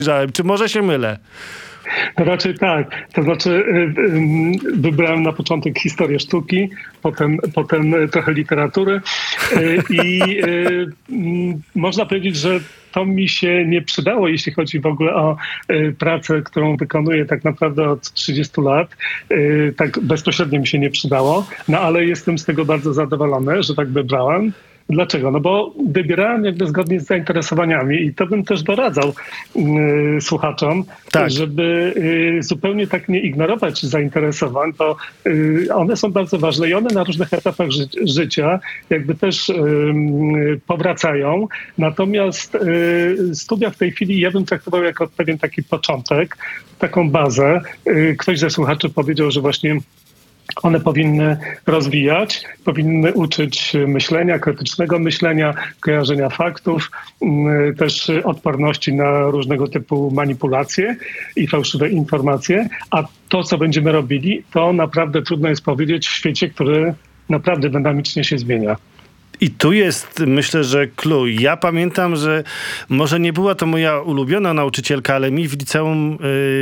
Czy może się mylę? Raczej tak. To znaczy wybrałem na początek historię sztuki, potem trochę literatury i można powiedzieć, że to mi się nie przydało, jeśli chodzi w ogóle o pracę, którą wykonuję tak naprawdę od 30 lat. Tak bezpośrednio mi się nie przydało, no ale jestem z tego bardzo zadowolony, że tak wybrałem. Dlaczego? No bo wybierałem jakby zgodnie z zainteresowaniami i to bym też doradzał słuchaczom, tak, żeby zupełnie tak nie ignorować zainteresowań, bo one są bardzo ważne i one na różnych etapach życia jakby też powracają. Natomiast studia w tej chwili ja bym traktował jako pewien taki początek, taką bazę. Ktoś ze słuchaczy powiedział, że właśnie one powinny rozwijać, powinny uczyć myślenia, krytycznego myślenia, kojarzenia faktów, też odporności na różnego typu manipulacje i fałszywe informacje. A to, co będziemy robili, to naprawdę trudno jest powiedzieć w świecie, który naprawdę dynamicznie się zmienia. I tu jest, myślę, że clue. Ja pamiętam, że może nie była to moja ulubiona nauczycielka, ale mi w liceum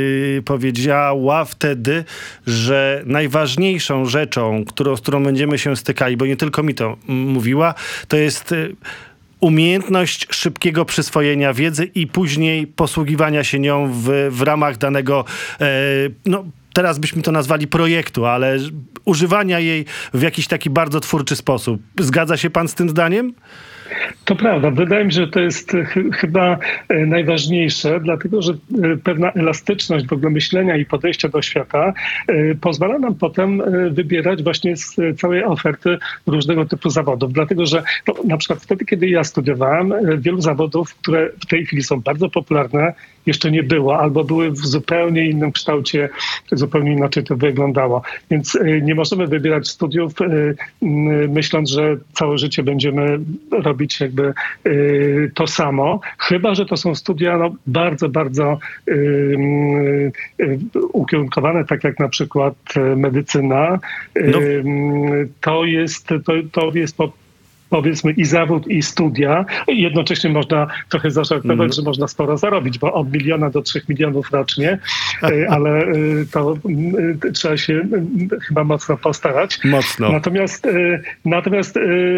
powiedziała wtedy, że najważniejszą rzeczą, z którą będziemy się stykali, bo nie tylko mi to mówiła, to jest umiejętność szybkiego przyswojenia wiedzy i później posługiwania się nią w ramach danego, teraz byśmy to nazwali projektu, ale używania jej w jakiś taki bardzo twórczy sposób. Zgadza się pan z tym zdaniem? To prawda. Wydaje mi się, że to jest chyba najważniejsze, dlatego że pewna elastyczność w ogóle myślenia i podejścia do świata pozwala nam potem wybierać właśnie z całej oferty różnego typu zawodów. Dlatego że na przykład wtedy, kiedy ja studiowałem, wielu zawodów, które w tej chwili są bardzo popularne, jeszcze nie było, albo były w zupełnie innym kształcie, zupełnie inaczej to wyglądało. Więc nie możemy wybierać studiów myśląc, że całe życie będziemy robić jakby to samo, chyba że to są studia bardzo, bardzo ukierunkowane, tak jak na przykład medycyna. To jest powiedzmy i zawód, i studia. Jednocześnie można trochę zażartować, że można sporo zarobić, bo od 1 miliona do 3 milionów rocznie, ale to trzeba się chyba mocno postarać. Mocno. Natomiast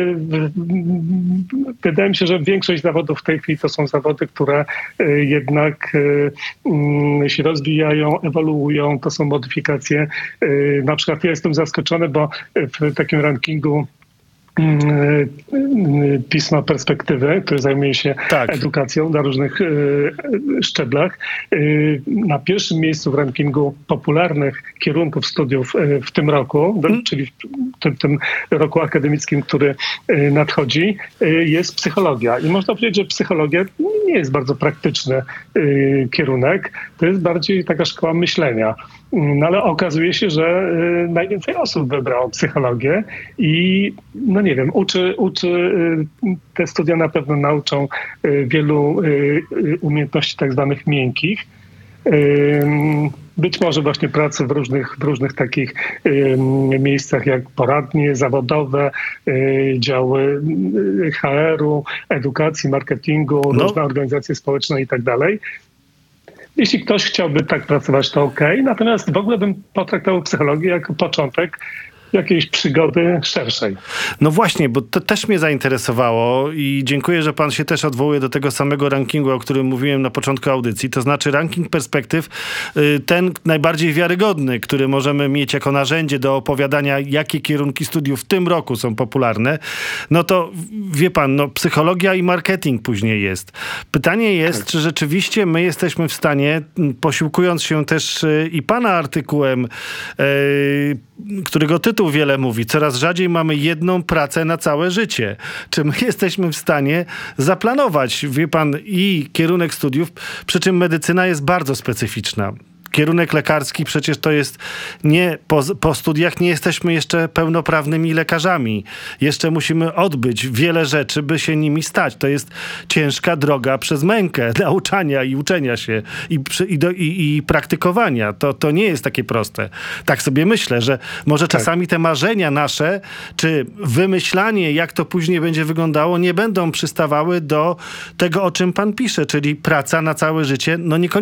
wydaje mi się, że większość zawodów w tej chwili to są zawody, które jednak się rozwijają, ewoluują, to są modyfikacje. Na przykład ja jestem zaskoczony, bo w takim rankingu pisma Perspektywy, które zajmuje się edukacją na różnych szczeblach. Na pierwszym miejscu w rankingu popularnych kierunków studiów w tym roku, czyli w tym roku akademickim, który nadchodzi, jest psychologia. I można powiedzieć, że psychologia nie jest bardzo praktyczny kierunek. To jest bardziej taka szkoła myślenia. No ale okazuje się, że najwięcej osób wybrało psychologię i nie wiem, te studia na pewno nauczą wielu umiejętności tak zwanych miękkich. Być może właśnie pracy w różnych takich miejscach jak poradnie zawodowe, działy HR-u, edukacji, marketingu, różne organizacje społeczne i tak dalej. Jeśli ktoś chciałby tak pracować, to okej. Natomiast w ogóle bym potraktował psychologię jako początek jakiejś przygody szerszej. No właśnie, bo to też mnie zainteresowało i dziękuję, że pan się też odwołuje do tego samego rankingu, o którym mówiłem na początku audycji. To znaczy ranking Perspektyw, ten najbardziej wiarygodny, który możemy mieć jako narzędzie do opowiadania, jakie kierunki studiów w tym roku są popularne. No to wie pan, psychologia i marketing później jest. Pytanie jest, czy rzeczywiście my jesteśmy w stanie, posiłkując się też i pana artykułem, którego tytuł wiele mówi, coraz rzadziej mamy jedną pracę na całe życie. Czy my jesteśmy w stanie zaplanować, wie pan, i kierunek studiów, przy czym medycyna jest bardzo specyficzna. kierunek lekarski przecież to jest nie po studiach nie jesteśmy jeszcze pełnoprawnymi lekarzami. Jeszcze musimy odbyć wiele rzeczy, by się nimi stać. To jest ciężka droga przez mękę nauczania i uczenia się i praktykowania. To nie jest takie proste. Tak sobie myślę, że może czasami te marzenia nasze, czy wymyślanie, jak to później będzie wyglądało, nie będą przystawały do tego, o czym pan pisze, czyli praca na całe życie, no niekoniecznie